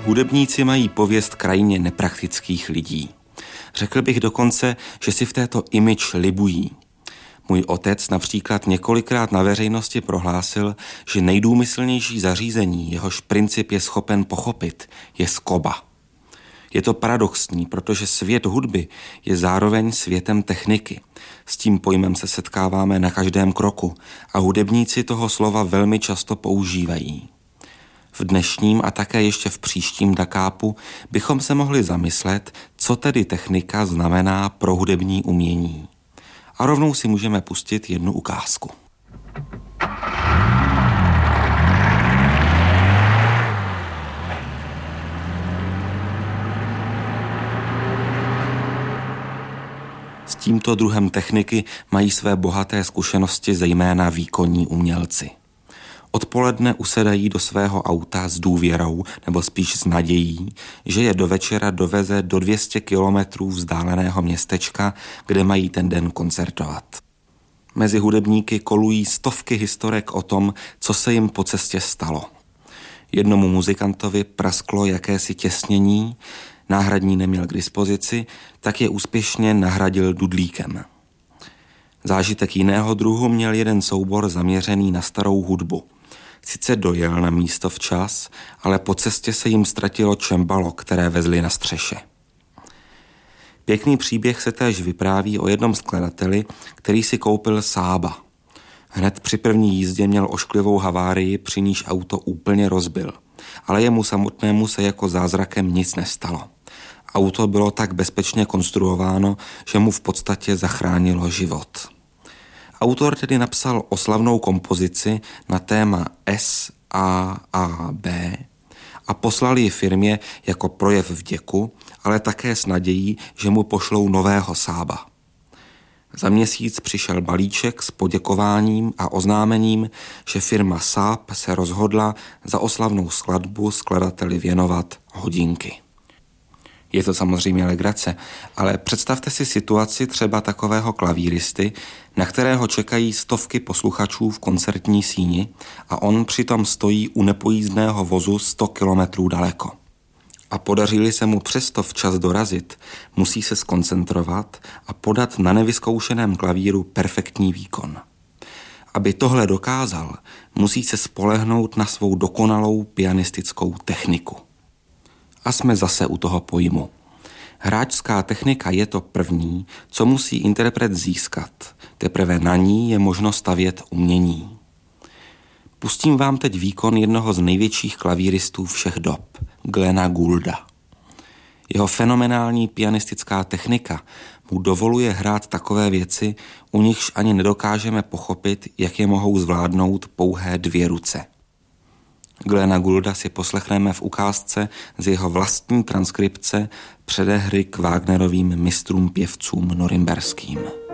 Hudebníci mají pověst krajně nepraktických lidí. Řekl bych dokonce, že si v této image libují. Můj otec například několikrát na veřejnosti prohlásil, že nejdůmyslnější zařízení, jehož princip je schopen pochopit, je skoba. Je to paradoxní, protože svět hudby je zároveň světem techniky. S tím pojmem se setkáváme na každém kroku a hudebníci toho slova velmi často používají. V dnešním a také ještě v příštím dakápu bychom se mohli zamyslet, co tedy technika znamená pro hudební umění. A rovnou si můžeme pustit jednu ukázku. S tímto druhem techniky mají své bohaté zkušenosti zejména výkonní umělci. Odpoledne usedají do svého auta s důvěrou, nebo spíš s nadějí, že je do večera doveze do 200 kilometrů vzdáleného městečka, kde mají ten den koncertovat. Mezi hudebníky kolují stovky historek o tom, co se jim po cestě stalo. Jednomu muzikantovi prasklo jakési těsnění, náhradní neměl k dispozici, tak je úspěšně nahradil dudlíkem. Zážitek jiného druhu měl jeden soubor zaměřený na starou hudbu. Sice dojel na místo včas, ale po cestě se jim ztratilo čembalo, které vezli na střeše. Pěkný příběh se též vypráví o jednom skladateli, který si koupil Saaba. Hned při první jízdě měl ošklivou havárii, při níž auto úplně rozbil. Ale jemu samotnému se jako zázrakem nic nestalo. Auto bylo tak bezpečně konstruováno, že mu v podstatě zachránilo život. Autor tedy napsal oslavnou kompozici na téma SAAB a poslal ji firmě jako projev vděku, ale také s nadějí, že mu pošlou nového Saaba. Za měsíc přišel balíček s poděkováním a oznámením, že firma Saab se rozhodla za oslavnou skladbu skladateli věnovat hodinky. Je to samozřejmě legrace, ale představte si situaci třeba takového klavíristy, na kterého čekají stovky posluchačů v koncertní síni a on přitom stojí u nepojízdného vozu 100 kilometrů daleko. A podaří-li se mu přesto včas dorazit, musí se skoncentrovat a podat na nevyzkoušeném klavíru perfektní výkon. Aby tohle dokázal, musí se spolehnout na svou dokonalou pianistickou techniku. A jsme zase u toho pojmu. Hráčská technika je to první, co musí interpret získat. Teprve na ní je možno stavět umění. Pustím vám teď výkon jednoho z největších klavíristů všech dob, Glena Goulda. Jeho fenomenální pianistická technika mu dovoluje hrát takové věci, u nichž ani nedokážeme pochopit, jak je mohou zvládnout pouhé 2 ruce. Glena Goulda si poslechneme v ukázce z jeho vlastní transkripce předehry k Wagnerovým mistrům pěvcům norimberským.